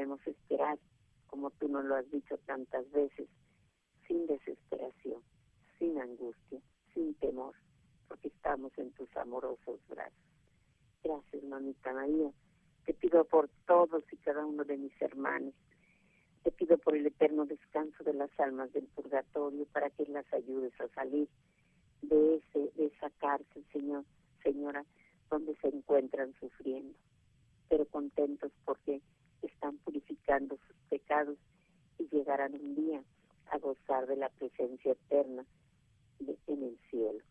debemos esperar, como tú nos lo has dicho tantas veces, sin desesperación, sin angustia, sin temor, porque estamos en tus amorosos brazos. Gracias, mamita María. Te pido por todos y cada uno de mis hermanos. Te pido por el eterno descanso de las almas del purgatorio, para que las ayudes a salir de esa cárcel, Señor, Señora, donde se encuentran sufriendo, pero contentos porque están purificando sus pecados y llegarán un día a gozar de la presencia eterna en el cielo.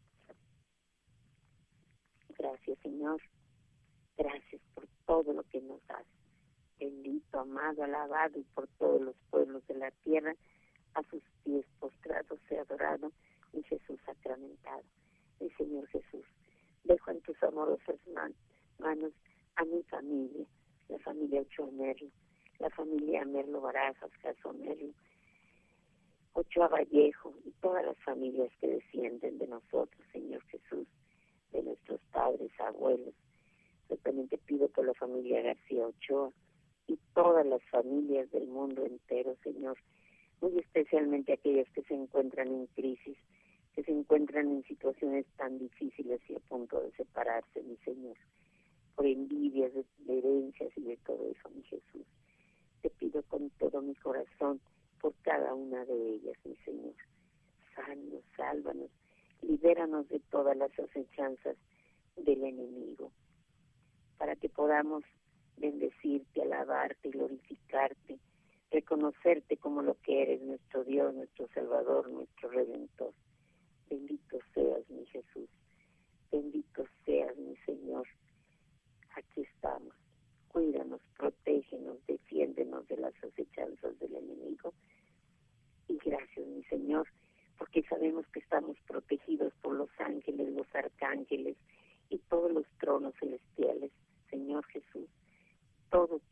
Gracias, Señor. Gracias por todo lo que nos das. Bendito, amado, alabado, y por todos los pueblos de la tierra, a sus pies postrados sea adorado mi Jesús sacramentado. Mi Señor Jesús, dejo en tus amorosas manos a mi familia, la familia Ochoa Merlo, la familia Merlo Barajas, Caso Merlo, Ochoa Vallejo, y todas las familias que descienden de nosotros, Señor Jesús, de nuestros padres, abuelos. Yo también te pido por la familia García Ochoa y todas las familias del mundo entero, Señor, muy especialmente aquellas que se encuentran en crisis, que se encuentran en situaciones tan difíciles y a punto de separarse, mi Señor, por envidias, de herencias y de todo eso, mi Jesús. Te pido con todo mi corazón por cada una de ellas, mi Señor. Sánanos, sálvanos, libéranos de todas las acechanzas del enemigo, para que podamos bendecirte, alabarte, glorificarte, reconocerte como lo que eres, nuestro Dios, nuestro Salvador, nuestro Redentor. Bendito seas, mi Jesús. Bendito seas, mi Señor. Aquí estamos. Cuídanos, protégenos, defiéndenos de las acechanzas del enemigo. Y gracias, mi Señor, porque sabemos que estamos protegidos por los ángeles, los arcángeles y todos los tronos celestiales. Señor Jesús, todos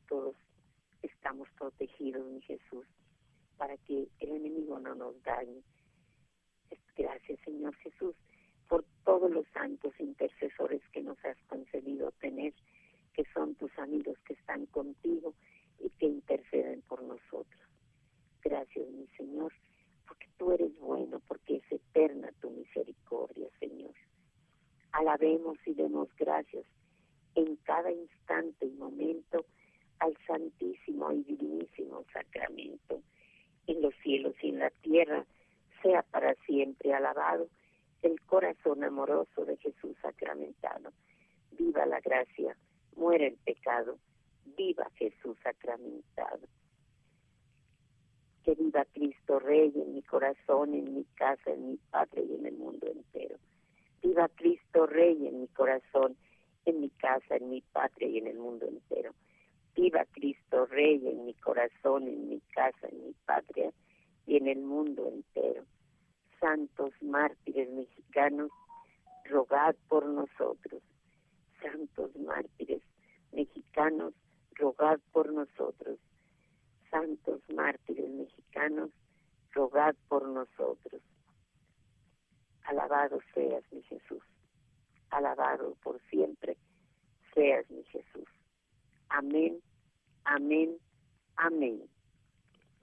estamos protegidos, mi Jesús, para que el enemigo no nos dañe. Gracias, Señor Jesús, por todos los santos intercesores que nos has concedido tener, que son tus amigos que están contigo y que interceden por nosotros. Gracias, mi Señor, porque tú eres bueno, porque es eterna tu misericordia, Señor. Alabemos y demos gracias en cada instante y momento al santísimo y divinísimo sacramento, en los cielos y en la tierra, sea para siempre alabado el corazón amoroso de Jesús sacramentado. Viva la gracia, muera el pecado, viva Jesús sacramentado. Que viva Cristo Rey en mi corazón, en mi casa, en mi patria y en el mundo entero. Viva Cristo Rey en mi corazón, en mi casa, en mi patria y en el mundo entero. Viva Cristo Rey en mi corazón, en mi casa, en mi patria y en el mundo entero. Santos mártires mexicanos, rogad por nosotros. Santos mártires mexicanos, rogad por nosotros. Santos mártires mexicanos, rogad por nosotros. Alabado seas, mi Jesús. Alabado por siempre seas, mi Jesús. Amén, amén, amén.